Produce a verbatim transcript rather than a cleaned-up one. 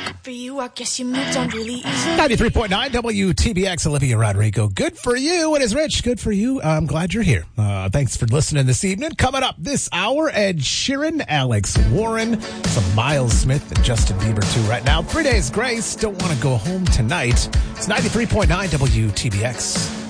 For you, I guess you moved on really easy. ninety-three point nine W T B X, Olivia Rodrigo. Good for you. It is Rich. Good for you. I'm glad you're here. Uh, thanks for listening this evening. Coming up this hour, Ed Sheeran, Alex Warren, some Miles Smith, and Justin Bieber too right now. Three Days Grace. Don't want to go home tonight. It's ninety-three point nine W T B X.